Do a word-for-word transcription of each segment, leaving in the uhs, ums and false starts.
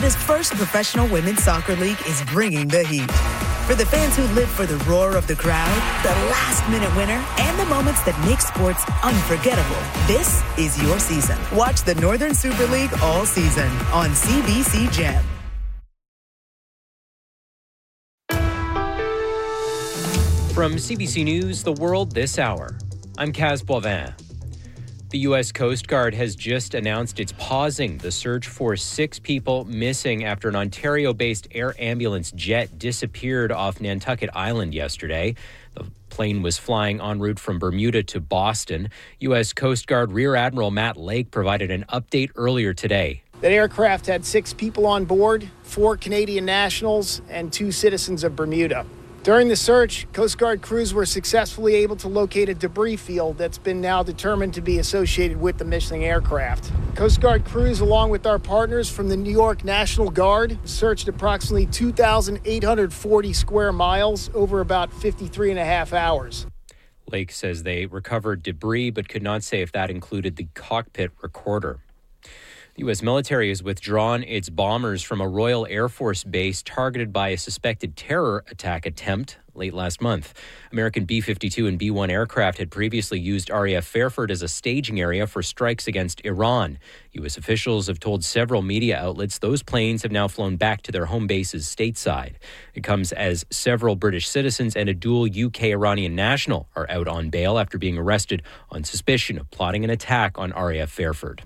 Canada's first professional women's soccer league is bringing the heat. For the fans who live for the roar of the crowd, the last-minute winner, and the moments that make sports unforgettable, this is your season. Watch the Northern Super League all season on C B C Gem. From C B C News, The World This Hour, I'm Kaz Boivin. The U S Coast Guard has just announced it's pausing the search for six people missing after an Ontario-based air ambulance jet disappeared off Nantucket Island yesterday. The plane was flying en route from Bermuda to Boston. U S Coast Guard Rear Admiral Matt Lake provided an update earlier today. That aircraft had six people on board, four Canadian nationals and two citizens of Bermuda. During the search, Coast Guard crews were successfully able to locate a debris field that's been now determined to be associated with the missing aircraft. Coast Guard crews, along with our partners from the New York National Guard, searched approximately two thousand eight hundred forty square miles over about fifty-three and a half hours. Lake says they recovered debris but could not say if that included the cockpit recorder. The U S military has withdrawn its bombers from a Royal Air Force base targeted by a suspected terror attack attempt late last month. American B fifty-two and B one aircraft had previously used R A F Fairford as a staging area for strikes against Iran. U S officials have told several media outlets those planes have now flown back to their home bases stateside. It comes as several British citizens and a dual U K-Iranian national are out on bail after being arrested on suspicion of plotting an attack on R A F Fairford.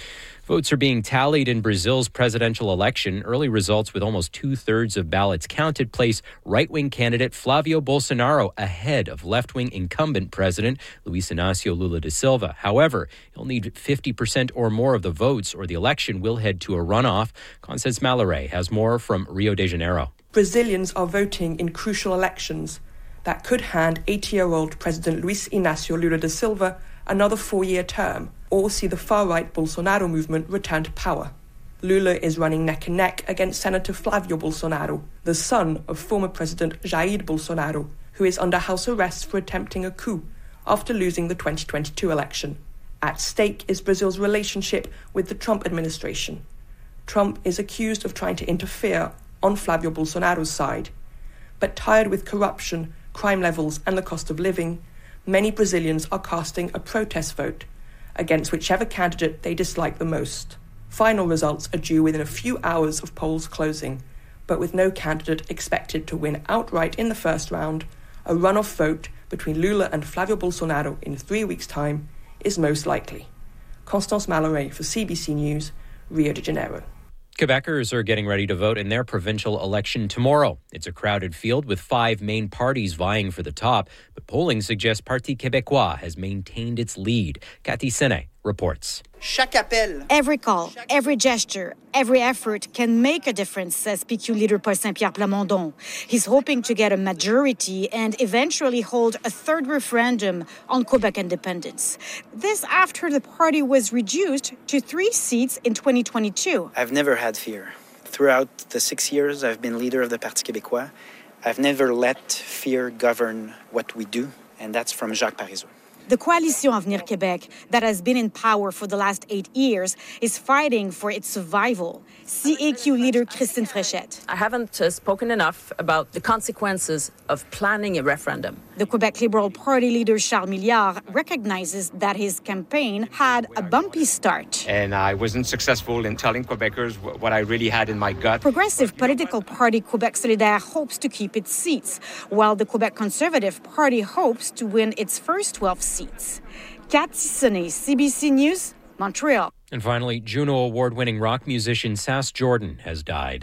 Votes are being tallied in Brazil's presidential election. Early results with almost two-thirds of ballots counted place right-wing candidate Flavio Bolsonaro ahead of left-wing incumbent president Luiz Inácio Lula da Silva. However, he'll need fifty percent or more of the votes or the election will head to a runoff. Constance Mallory has more from Rio de Janeiro. Brazilians are voting in crucial elections that could hand eighty-year-old President Luiz Inácio Lula da Silva another four-year term, or see the far-right Bolsonaro movement return to power. Lula is running neck and neck against Senator Flavio Bolsonaro, the son of former President Jair Bolsonaro, who is under house arrest for attempting a coup after losing the twenty twenty-two election. At stake is Brazil's relationship with the Trump administration. Trump is accused of trying to interfere on Flavio Bolsonaro's side. But tired with corruption, crime levels and the cost of living, many Brazilians are casting a protest vote against whichever candidate they dislike the most. Final results are due within a few hours of polls closing, but with no candidate expected to win outright in the first round, a runoff vote between Lula and Flavio Bolsonaro in three weeks' time is most likely. Constance Mallory for C B C News, Rio de Janeiro. Quebecers are getting ready to vote in their provincial election tomorrow. It's a crowded field with five main parties vying for the top, but polling suggests Parti Québécois has maintained its lead. Cathy Sene reports. Every call, every gesture, every effort can make a difference, says P Q leader Paul Saint-Pierre Plamondon. He's hoping to get a majority and eventually hold a third referendum on Quebec independence. This after the party was reduced to three seats in twenty twenty-two. I've never had fear. Throughout the six years I've been leader of the Parti Québécois, I've never let fear govern what we do, and that's from Jacques Parizeau. The Coalition Avenir Québec, that has been in power for the last eight years, is fighting for its survival. C A Q leader Christine Fréchette. I haven't uh, spoken enough about the consequences of planning a referendum. The Quebec Liberal Party leader Charles Milliard recognizes that his campaign had a bumpy start. And I wasn't successful in telling Quebecers what I really had in my gut. Progressive political party Quebec Solidaire hopes to keep its seats, while the Quebec Conservative Party hopes to win its first twelve seats. Cathy Sene, C B C News, Montreal. And finally, Juno Award-winning rock musician Sass Jordan has died.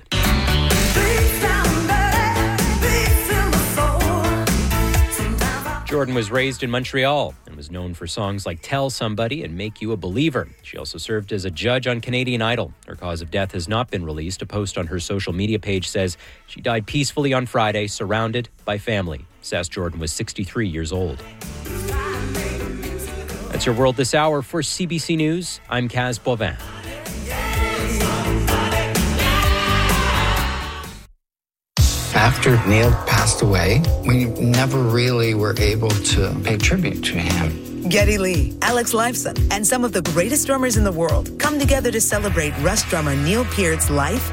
Jordan was raised in Montreal and was known for songs like Tell Somebody and Make You a Believer. She also served as a judge on Canadian Idol. Her cause of death has not been released. A post on her social media page says she died peacefully on Friday, surrounded by family. Sass Jordan was sixty-three years old. That's your World This Hour. For C B C News, I'm Kaz Boivin. After Neil passed away, we never really were able to pay tribute to him. Geddy Lee, Alex Lifeson, and some of the greatest drummers in the world come together to celebrate Rush drummer Neil Peart's life,